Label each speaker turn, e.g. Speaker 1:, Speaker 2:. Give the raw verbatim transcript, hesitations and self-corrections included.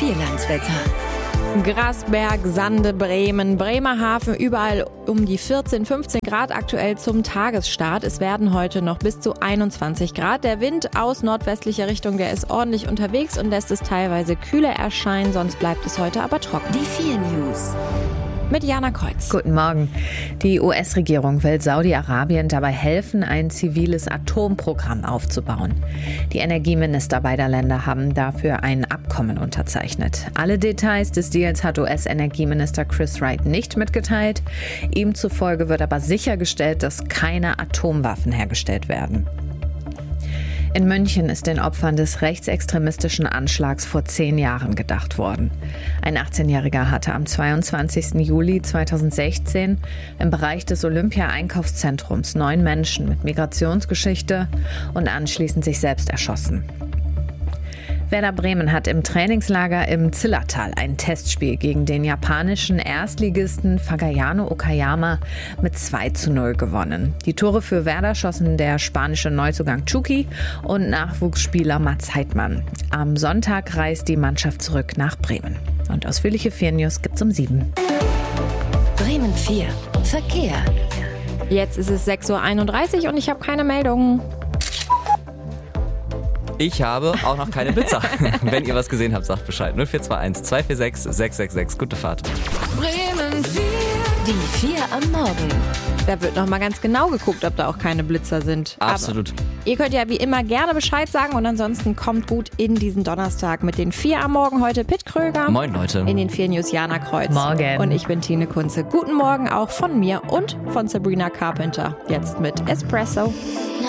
Speaker 1: Vierlandswetter.
Speaker 2: Grasberg, Sande, Bremen, Bremerhaven, überall um die vierzehn, fünfzehn Grad aktuell zum Tagesstart. Es werden heute noch bis zu einundzwanzig Grad. Der Wind aus nordwestlicher Richtung, der ist ordentlich unterwegs und lässt es teilweise kühler erscheinen. Sonst bleibt es heute aber trocken.
Speaker 1: Die vier News.
Speaker 2: Mit Jana Kreuz.
Speaker 3: Guten Morgen. Die U S-Regierung will Saudi-Arabien dabei helfen, ein ziviles Atomprogramm aufzubauen. Die Energieminister beider Länder haben dafür ein Abkommen unterzeichnet. Alle Details des Deals hat U S-Energieminister Chris Wright nicht mitgeteilt. Ihm zufolge wird aber sichergestellt, dass keine Atomwaffen hergestellt werden. In München ist den Opfern des rechtsextremistischen Anschlags vor zehn Jahren gedacht worden. Ein achtzehnjähriger hatte am zweiundzwanzigsten Juli zweitausendsechzehn im Bereich des Olympia-Einkaufszentrums neun Menschen mit Migrationsgeschichte und anschließend sich selbst erschossen. Werder Bremen hat im Trainingslager im Zillertal ein Testspiel gegen den japanischen Erstligisten Fagayano Okayama mit zwei zu null gewonnen. Die Tore für Werder schossen der spanische Neuzugang Chucky und Nachwuchsspieler Mats Heidmann. Am Sonntag reist die Mannschaft zurück nach Bremen. Und ausführliche vier News gibt's um sieben.
Speaker 1: Bremen vier. Verkehr.
Speaker 2: Jetzt ist es sechs Uhr einunddreißig und ich habe keine Meldungen.
Speaker 4: Ich habe auch noch keine Blitzer. Wenn ihr was gesehen habt, sagt Bescheid. null vier zwei eins, zwei vier sechs, sechs sechs sechs. Gute Fahrt.
Speaker 1: Bremen vier. Die vier am Morgen.
Speaker 2: Da wird noch mal ganz genau geguckt, ob da auch keine Blitzer sind.
Speaker 4: Absolut.
Speaker 2: Aber ihr könnt ja wie immer gerne Bescheid sagen und ansonsten kommt gut in diesen Donnerstag mit den vier am Morgen. Heute Pitt Kröger.
Speaker 4: Moin Leute.
Speaker 2: In den vier News Jana Kreuz.
Speaker 3: Morgen.
Speaker 2: Und ich bin Tine Kunze. Guten Morgen auch von mir und von Sabrina Carpenter. Jetzt mit Espresso.